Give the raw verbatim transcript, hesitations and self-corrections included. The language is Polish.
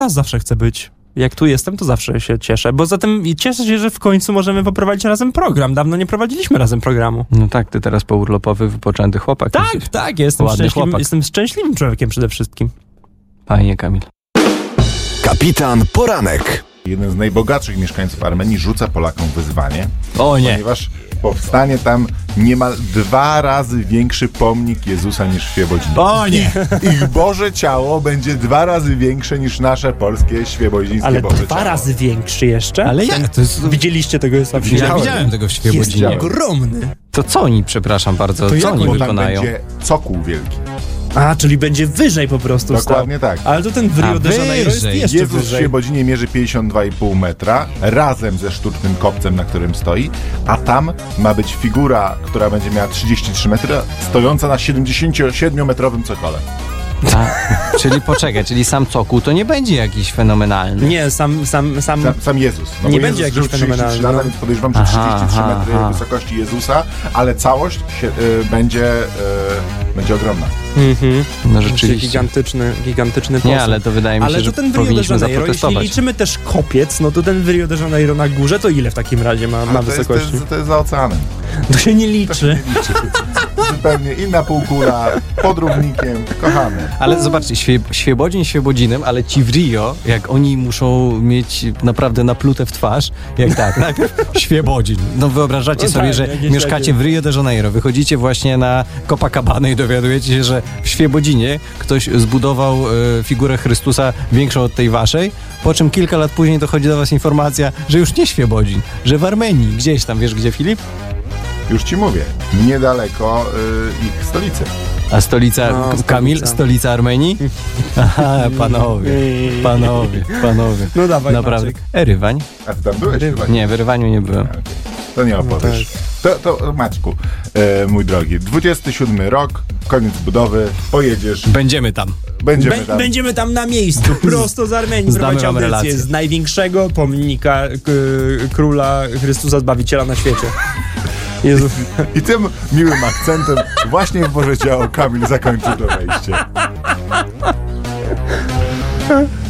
Ja zawsze chcę być. Jak tu jestem, to zawsze się cieszę. Bo zatem cieszę się, że w końcu możemy poprowadzić razem program. Dawno nie prowadziliśmy razem programu. No tak, ty teraz pourlopowy, wypoczęty chłopak. Tak, jesteś. tak, jestem Ładny szczęśliwym, chłopak. jestem szczęśliwym człowiekiem przede wszystkim. Fajnie, Kamil. Kapitan Poranek. Jeden z najbogatszych mieszkańców Armenii rzuca Polakom wyzwanie, O nie. ponieważ powstanie tam niemal dwa razy większy pomnik Jezusa niż w Świebodzinie. O nie! Ich Boże ciało będzie dwa razy większe niż nasze polskie świebodzińskie Ale Boże dwa ciało. razy większy jeszcze? Ale jak? To jest... Widzieliście tego Jezusa w Ja Świebodzinie? widziałem tego w Jest Świebodzinie. ogromny. To co oni, przepraszam bardzo, To co jak oni Bo tam wykonają? będzie cokół wielki. A, czyli będzie wyżej po prostu Dokładnie stał. tak. Ale to ten w A, Rio de Janeiro jest wyżej. jeszcze Jezus w wyżej. Świebodzinie mierzy pięćdziesiąt dwa i pół metra razem ze sztucznym kopcem, na którym stoi, a tam ma być figura, która będzie miała trzydzieści trzy metry, stojąca na siedemdziesięciosiedmiometrowym cokole. A, czyli poczekaj, czyli sam cokół to nie będzie jakiś fenomenalny. Nie, sam, sam, sam... Sam, sam Jezus. No Nie bo będzie Jezus jakiś żył trzydzieści trzy fenomenalny, lata, no. więc podejrzewam, że Aha, trzydzieści trzy aha, metry aha. wysokości Jezusa, ale całość się, y, będzie, y, będzie ogromna. Mhm. No Rzeczywiście. rzeczywiście. Gigantyczny, gigantyczny posąg. Nie, ale to wydaje mi się, Ale że to ten w Rio de powinniśmy Janeiro, jeśli zaprotestować. liczymy też kopiec, no to ten w Rio de Janeiro na górze, to ile w takim razie ma, ma Ale to, jest, to, wysokości? jest, to jest za oceanem. To się nie To się liczy. nie liczy. Zupełnie inna półkula, pod równikiem, kochamy. Ale zobaczcie, świe, Świebodzin Świebodzinem, ale ci w Rio, jak oni muszą mieć naprawdę naplute w twarz, jak tak, najpierw Świebodzin. No wyobrażacie No sobie, tak, że jakieś mieszkacie takie- w Rio de Janeiro, wychodzicie właśnie na Copacabana i dowiadujecie się, że w Świebodzinie ktoś zbudował e, figurę Chrystusa większą od tej waszej, po czym kilka lat później dochodzi do was informacja, że już nie Świebodzin, że w Armenii, gdzieś tam, wiesz gdzie, Filip? Już ci mówię, niedaleko y, ich stolicy. A stolica, No, K- Kamil, stolica. stolica Armenii? Aha, panowie, panowie, panowie. No dawaj, Naprawdę. Maciek. Erywań? A ty tam byłeś chyba? Nie, w Erywaniu nie byłem. Okej. To nie opowiesz. To, to Maćku, e, mój drogi, dwudziesty siódmy rok, koniec budowy, pojedziesz, Będziemy tam. będziemy Bę- tam. Będziemy tam na miejscu, prosto z Armenii, Zdamy prowadzić wam audycję relację. z największego pomnika k- króla Chrystusa Zbawiciela na świecie. Jezu. I tym miłym akcentem właśnie w Boże Ciało Kamil zakończył to wejście.